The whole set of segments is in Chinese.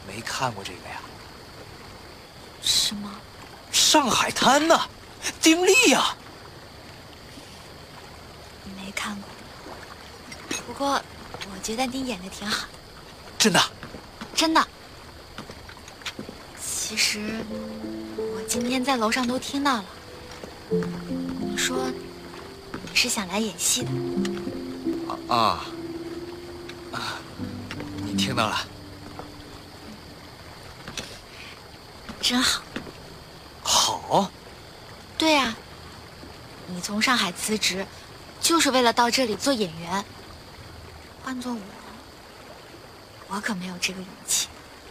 没看过这个呀？ 什么？ 上海滩呐，丁力呀。 没看过。不过我觉得你演的挺好。 真的？ 真的。其实我今天在楼上都听到了。你说你是想来演戏的？ 你听到了？ 真好。 好。 对啊，你从上海辞职，就是为了到这里做演员。换做我可没有这个勇气。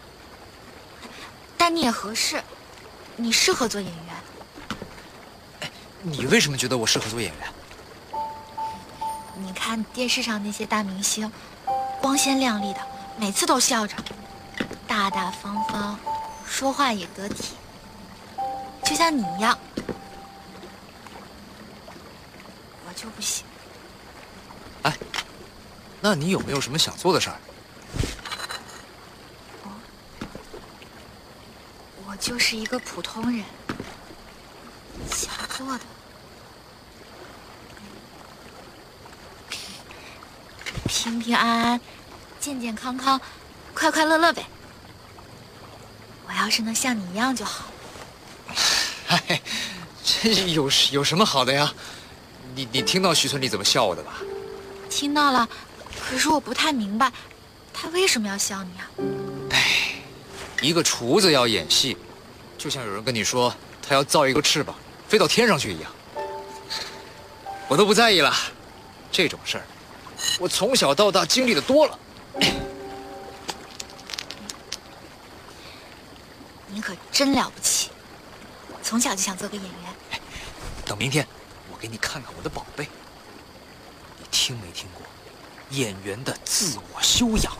但你也合适，你适合做演员。 你为什么觉得我适合做演员？ 你看电视上那些大明星，光鲜亮丽的，每次都笑着，大大方方，说话也得体，就像你一样。我就不行。 哎，那你有没有什么想做的事儿？ 我就是一个普通人，想做的平平安安、健健康康、快快乐乐呗。我要是能像你一样就好。 哎，这有什么好的呀？你听到徐村里怎么笑我的吧？ 听到了，可是我不太明白，他为什么要笑你啊？ 哎，一个厨子要演戏，就像有人跟你说他要造一个翅膀飞到天上去一样。我都不在意了，这种事儿，我从小到大经历的多了。 你可真了不起，从小就想做个演员。 等明天，我给你看看我的宝贝。你听没听过演员的自我修养？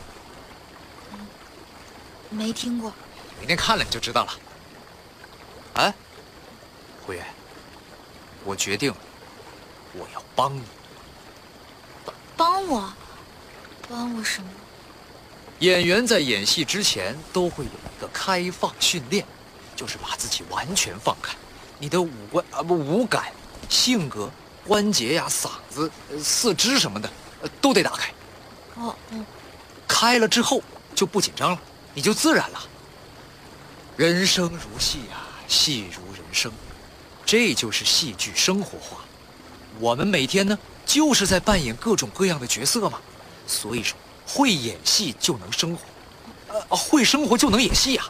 没听过。 明天看了你就知道了。哎，胡月，我决定了，我要帮你。 帮我？帮我什么？ 演员在演戏之前都会有一个开放训练，就是把自己完全放开，你的五感、性格、关节呀、嗓子、四肢什么的，都得打开。开了之后就不紧张了，你就自然了。人生如戏啊，戏如人生，这就是戏剧生活化。我们每天呢，就是在扮演各种各样的角色嘛。所以说，会演戏就能生活，会生活就能演戏呀。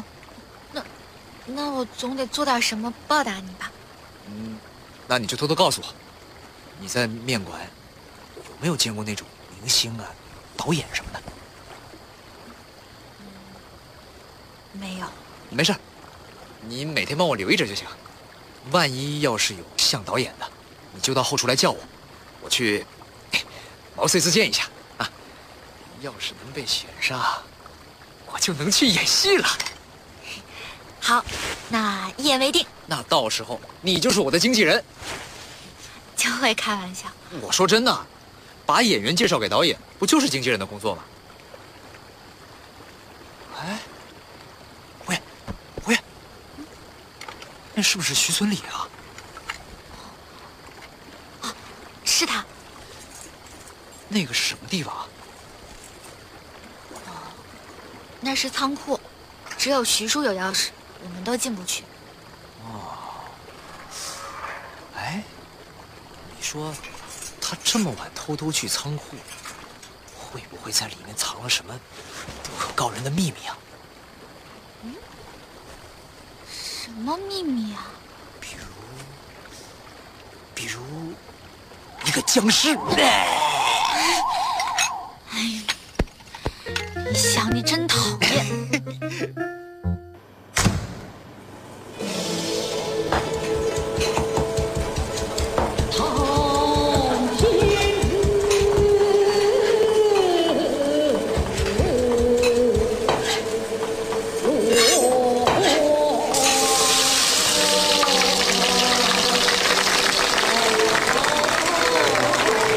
那我总得做点什么报答你吧。 那你就偷偷告诉我，你在面馆有没有见过那种明星啊、导演什么的？ 没有。 没事，你每天帮我留意着就行。万一要是有像导演的，你就到后厨来叫我，我去毛遂自荐一下啊。要是能被选上，我就能去演戏了。 好，那一言为定。 那到时候你就是我的经纪人。 就会开玩笑。 我说真的，把演员介绍给导演，不就是经纪人的工作吗？哎，胡月，那是不是徐村里啊？ 是他。 那个是什么地方啊？ 那是仓库，只有徐叔有钥匙，我们都进不去。 哎，你说他这么晚偷偷去仓库，会不会在里面藏了什么不可告人的秘密啊？ 什么秘密啊？ 比如一个僵尸。